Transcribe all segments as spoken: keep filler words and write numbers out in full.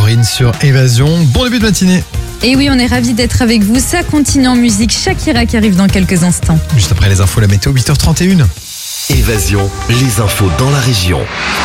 Laurine sur Évasion. Bon début de matinée. Et oui, on est ravis d'être avec vous. Ça continue en musique. Shakira qui arrive dans quelques instants. Juste après les infos, la météo, huit heures trente et une. Évasion, les infos dans la région.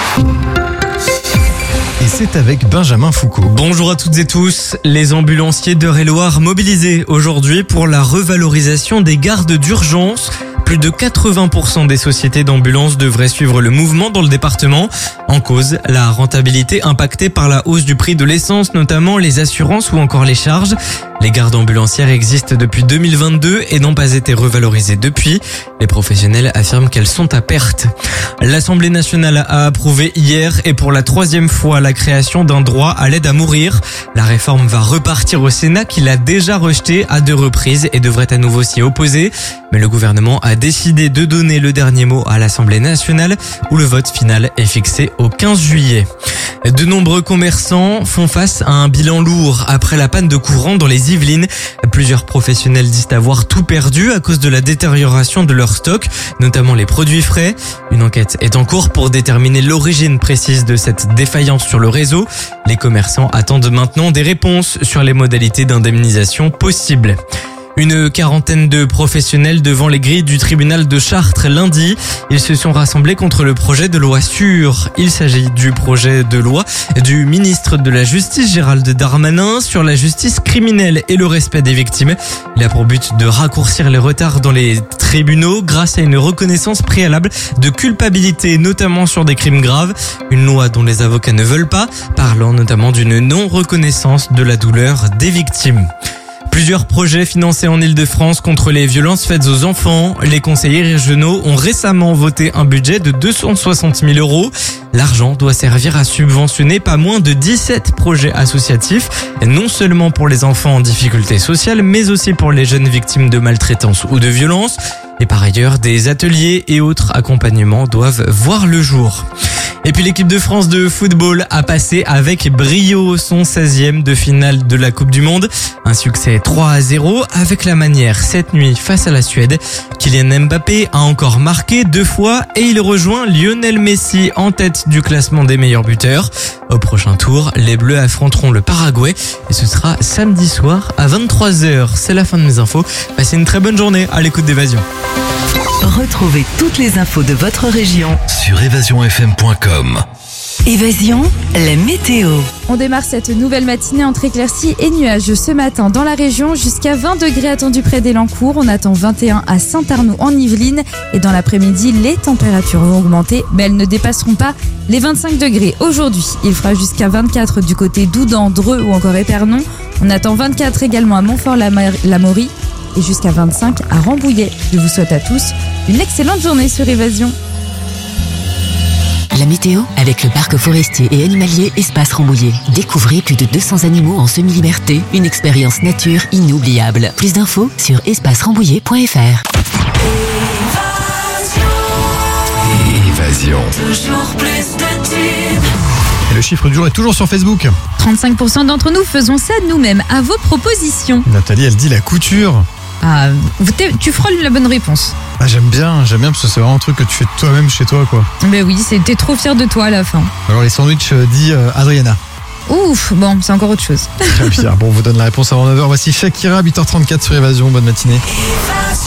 Et c'est avec Benjamin Foucault. Bonjour à toutes et tous. Les ambulanciers d'Eure-et-Loir mobilisés aujourd'hui pour la revalorisation des gardes d'urgence. Plus de quatre-vingts pour cent des sociétés d'ambulance devraient suivre le mouvement dans le département. En cause, la rentabilité impactée par la hausse du prix de l'essence, notamment les assurances ou encore les charges. Les gardes ambulancières existent depuis deux mille vingt-deux et n'ont pas été revalorisées depuis. Les professionnels affirment qu'elles sont à perte. L'Assemblée nationale a approuvé hier et pour la troisième fois la création d'un droit à l'aide à mourir. La réforme va repartir au Sénat qui l'a déjà rejetée à deux reprises et devrait à nouveau s'y opposer. Mais le gouvernement a décidé de donner le dernier mot à l'Assemblée nationale où le vote final est fixé au quinze juillet. De nombreux commerçants font face à un bilan lourd après la panne de courant dans les Yvelines. Plusieurs professionnels disent avoir tout perdu à cause de la détérioration de leur stock, notamment les produits frais. Une enquête est en cours pour déterminer l'origine précise de cette défaillance sur le réseau. Les commerçants attendent maintenant des réponses sur les modalités d'indemnisation possibles. Une quarantaine de professionnels devant les grilles du tribunal de Chartres lundi. Ils se sont rassemblés contre le projet de loi sûre. Il s'agit du projet de loi du ministre de la Justice Gérald Darmanin sur la justice criminelle et le respect des victimes. Il a pour but de raccourcir les retards dans les tribunaux grâce à une reconnaissance préalable de culpabilité, notamment sur des crimes graves. Une loi dont les avocats ne veulent pas, parlant notamment d'une non-reconnaissance de la douleur des victimes. Plusieurs projets financés en Ile-de-France contre les violences faites aux enfants. Les conseillers régionaux ont récemment voté un budget de deux cent soixante mille euros. L'argent doit servir à subventionner pas moins de dix-sept projets associatifs, non seulement pour les enfants en difficulté sociale, mais aussi pour les jeunes victimes de maltraitance ou de violence. Et par ailleurs, des ateliers et autres accompagnements doivent voir le jour. Et puis l'équipe de France de football a passé avec brio son seizième de finale de la Coupe du Monde. Un succès trois à zéro avec la manière cette nuit face à la Suède. Kylian Mbappé a encore marqué deux fois et il rejoint Lionel Messi en tête du classement des meilleurs buteurs. Au prochain tour, les Bleus affronteront le Paraguay et ce sera samedi soir à vingt-trois heures. C'est la fin de mes infos. Passez une très bonne journée à l'écoute d'Évasion. Retrouvez toutes les infos de votre région Sur évasion f m point com. Évasion, la météo. On démarre cette nouvelle matinée entre éclaircies et nuages ce matin dans la région. Jusqu'à vingt degrés attendus près d'Elancourt. On attend vingt et un à Saint-Arnoux en Yvelines. Et dans l'après-midi, les températures vont augmenter, mais elles ne dépasseront pas les vingt-cinq degrés. Aujourd'hui, il fera jusqu'à vingt-quatre du côté d'Oudan, Dreux ou encore Épernon. On attend vingt-quatre également à Montfort-l'Amaury et jusqu'à vingt-cinq à Rambouillet. Je vous souhaite à tous une excellente journée sur Évasion. La météo avec le parc forestier et animalier Espace Rambouillet. Découvrez plus de deux cents animaux en semi-liberté, une expérience nature inoubliable. Plus d'infos sur espace rambouillet point f r. Évasion. Toujours plus de tubes. Et le chiffre du jour est toujours sur Facebook. trente-cinq pour cent d'entre nous faisons ça nous-mêmes. À vos propositions. Nathalie, elle dit la couture. Ah, vous t'es- tu frôles la bonne réponse. Ah, j'aime bien, j'aime bien parce que c'est vraiment un truc que tu fais toi-même chez toi, quoi. Ben oui, c'est- t'es trop fier de toi à la fin. Alors les sandwichs, euh, dit euh, Adriana. Ouf, bon, c'est encore autre chose. Très bien. Bon, on vous donne la réponse avant neuf heures. Voici Shakira, huit heures trente-quatre sur Évasion. Bonne matinée.